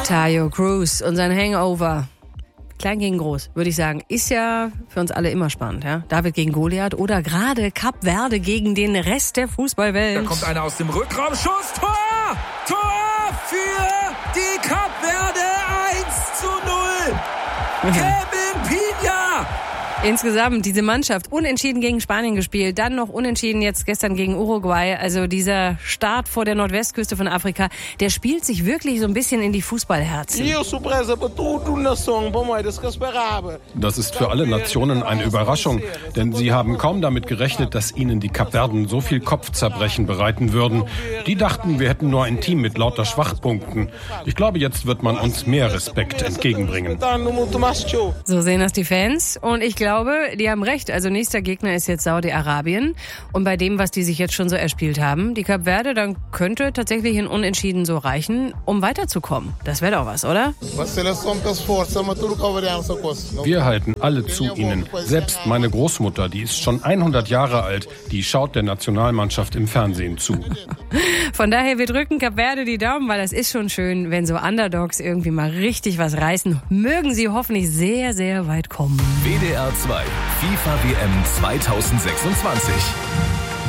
Tayo Cruz und sein Hangover. Klein gegen groß, würde ich sagen. Ist ja für uns alle immer spannend, ja? David gegen Goliath oder gerade Kap Verde gegen den Rest der Fußballwelt. Da kommt einer aus dem Rückraum. Schuss, Tor! Tor für die Kap Verde 1:0. Kevin Pina! Insgesamt diese Mannschaft unentschieden gegen Spanien gespielt, dann noch unentschieden jetzt gestern gegen Uruguay. Also dieser Start vor der Nordwestküste von Afrika, der spielt sich wirklich so ein bisschen in die Fußballherzen. Das ist für alle Nationen eine Überraschung, denn sie haben kaum damit gerechnet, dass ihnen die Kapverden so viel Kopfzerbrechen bereiten würden. Die dachten, wir hätten nur ein Team mit lauter Schwachpunkten. Ich glaube, jetzt wird man uns mehr Respekt entgegenbringen. So sehen das die Fans und ich glaube, die haben recht. Also nächster Gegner ist jetzt Saudi-Arabien. Und bei dem, was die sich jetzt schon so erspielt haben, die Kap Verde, dann könnte tatsächlich ein Unentschieden so reichen, um weiterzukommen. Das wäre doch was, oder? Wir halten alle zu ihnen. Selbst meine Großmutter, die ist schon 100 Jahre alt, die schaut der Nationalmannschaft im Fernsehen zu. Von daher, wir drücken Kap Verde die Daumen, weil das ist schon schön, wenn so Underdogs irgendwie mal richtig was reißen. Mögen sie hoffentlich sehr, sehr weit kommen. WDR 2 FIFA WM 2026.